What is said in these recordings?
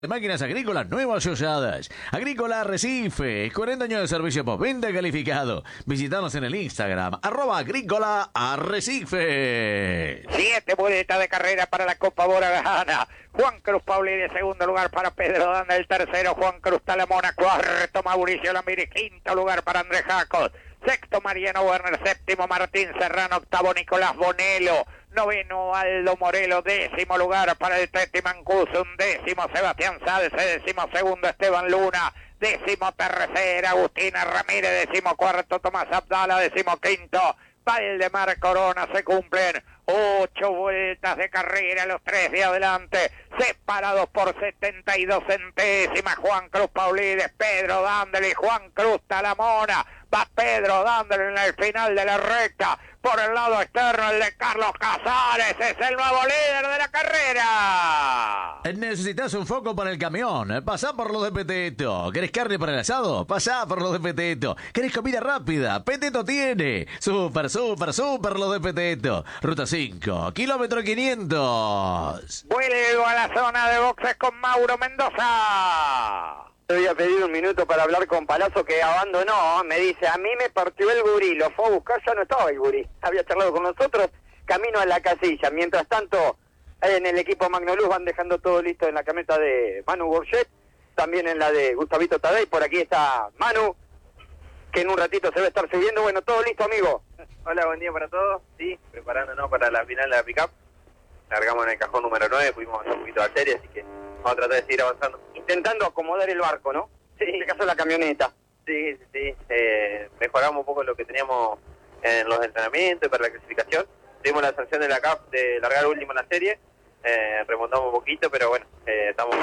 De máquinas agrícolas nuevas y usadas. Agrícola Arrecife, 40 años de servicio postventa calificado. Visítanos en el Instagram, @agrícola Arrecife. 7 vueltas de carrera para la Copa Bora Gana. Juan Cruz Paulini, segundo lugar para Pedro Danda, el tercero Juan Cruz Talamona, cuarto Mauricio Lamiri, quinto lugar para Andrés Jacos, sexto Mariano Werner, séptimo Martín Serrano, octavo Nicolás Bonello, noveno Aldo Morelo, décimo lugar para el Teti Mancuso, undécimo Sebastián Salce, décimo segundo Esteban Luna, décimo tercero Agustina Ramírez, décimo cuarto Tomás Abdala, décimo quinto Valdemar Corona. Se cumplen 8 vueltas de carrera, los 3 de adelante, separados por 72 centésimas. Juan Cruz Paulini, Pedro Dándole y Juan Cruz Talamona. Va Pedro Dándole en el final de la recta. Por el lado externo, el de Carlos Casares es el nuevo líder de la carrera. ¿Necesitas un foco para el camión? Pasá por los de Peteto. ¿Querés carne para el asado? Pasá por los de Peteto. ¿Querés comida rápida? Peteto tiene. Súper los de Peteto. Ruta 5, kilómetro 500. Vuelvo a la zona de boxes con Mauro Mendoza. Yo había pedido un minuto para hablar con Palazzo, que abandonó. Me dice, a mí me partió el gurí, lo fue a buscar, ya no estaba el gurí. Había charlado con nosotros, camino a la casilla. Mientras tanto, en el equipo Magnoluz van dejando todo listo en la camioneta de Manu Bourget, también en la de Gustavito Tadei. Por aquí está Manu, que en un ratito se va a estar subiendo. Bueno, todo listo, amigo. Hola, buen día para todos. Sí, preparándonos para la final de la pick-up. Largamos en el cajón número 9, pudimos hacer un poquito de serie, así que vamos a tratar de seguir avanzando. Intentando acomodar el barco, ¿no? Sí. En este caso la camioneta. Sí. Mejoramos un poco lo que teníamos en los entrenamientos y para la clasificación. Tuvimos la sanción de la CAP de largar último en la serie. Remontamos un poquito, pero bueno, estamos...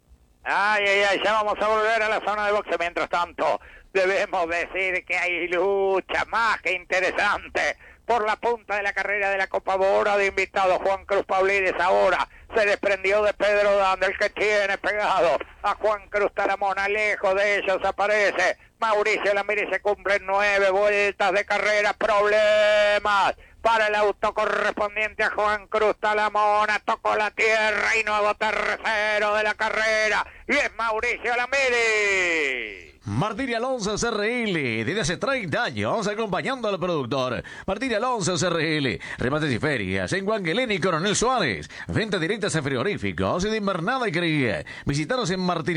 Ya vamos a volver a la zona de boxe. Mientras tanto, debemos decir que hay lucha más que interesante por la punta de la carrera de la Copa Bora. De invitado Juan Cruz Paulini ahora se desprendió de Pedro Danda, el que tiene pegado a Juan Cruz Talamona. Lejos de ellos aparece Mauricio Lamiri. Se cumplen 9 vueltas de carrera. Problemas para el auto correspondiente a Juan Cruz Talamona. Tocó la tierra y nuevo tercero de la carrera, y es Mauricio Lamiri. Martín Alonso CRL, desde hace 30 años acompañando al productor. Martín Alonso CRL, remates y ferias en Guanguelén y Coronel Suárez. Venta directas a frigoríficos y de invernada y cría. Visítanos en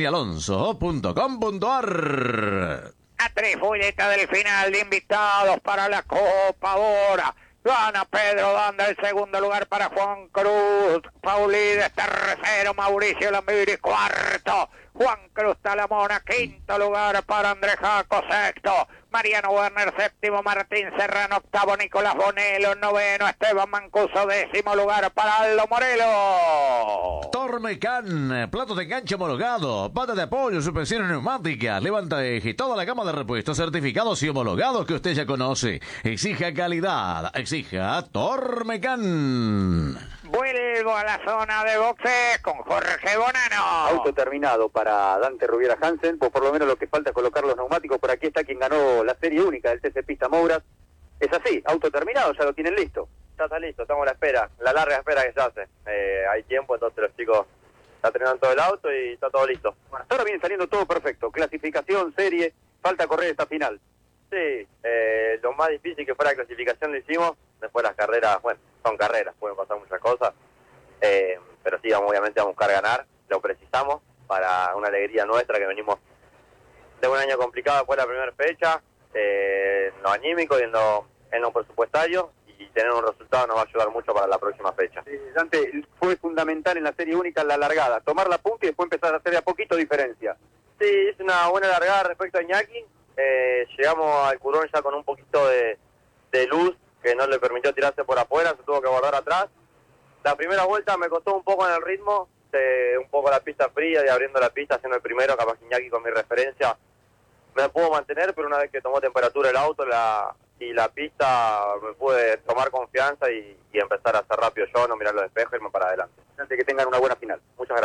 martinialonso.com.ar. A 3 vueltas del final de invitados para la Copa Bora. Gana Pedro Danda, el segundo lugar para Juan Cruz Paulini, tercero Mauricio Lamiri, cuarto Juan Cruz Talamona, quinto lugar para Andrés Jaco, sexto Mariano Werner, séptimo Martín Serrano, octavo Nicolás Bonello, noveno Esteban Mancuso, décimo lugar para Aldo Morelo. Tormecan, platos de enganche homologado, patas de apoyo, suspensiones neumáticas, levanta eje y toda la gama de repuestos certificados y homologados que usted ya conoce. Exija calidad, exija Tormecan. Vuelvo a la zona de boxes con Jorge Bonano. Auto terminado para Dante Rubiera Hansen, por lo menos lo que falta es colocar los neumáticos. Por aquí está quien ganó la serie única del TC Pista Mouras. Es así, auto terminado, ya lo tienen listo. Ya está listo, estamos a la espera, la larga espera que se hace. Hay tiempo, entonces los chicos ya terminaron todo el auto y está todo listo. Bueno, hasta ahora viene saliendo todo perfecto, clasificación, serie, falta correr esta final. Sí, lo más difícil que fue la clasificación lo hicimos, después las carreras, bueno, son carreras, pueden pasar muchas cosas, pero sí, obviamente vamos a buscar ganar, lo precisamos para una alegría nuestra, que venimos de un año complicado después de la primera fecha, en lo anímico y en lo presupuestario, y tener un resultado nos va a ayudar mucho para la próxima fecha. Sí, Dante, fue fundamental en la serie única en la largada, tomar la punta y después empezar a hacer de a poquito diferencia. Sí, es una buena largada respecto a Iñaki. Llegamos al Curón ya con un poquito de luz que no le permitió tirarse por afuera, se tuvo que guardar atrás. La primera vuelta me costó un poco en el ritmo, un poco la pista fría y abriendo la pista, haciendo el primero, capaz que Iñaki con mi referencia me pudo mantener, pero una vez que tomó temperatura el auto y la pista, me pude tomar confianza y empezar a hacer rápido yo, no mirar los espejos y irme para adelante. Dante, que tengan una buena final. Muchas gracias.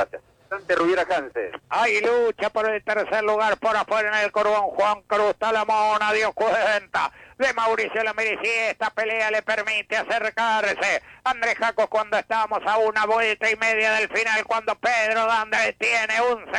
Dante Rubiera Hansen. Hay lucha por el tercer lugar por afuera en el cordón. Juan Cruz Talamona dio cuenta de Mauricio Lamirici. Esta pelea le permite acercarse. Andrés Jacos cuando estamos a una vuelta y media del final, cuando Pedro Danda tiene un